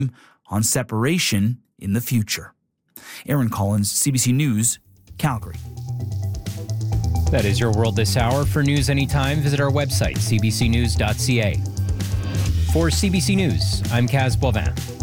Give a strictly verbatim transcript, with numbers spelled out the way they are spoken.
on separation in the future. Aaron Collins, C B C News, Calgary. That is your world this hour. For news anytime, visit our website, c b c news dot c a. For C B C News, I'm Kaz Boivin.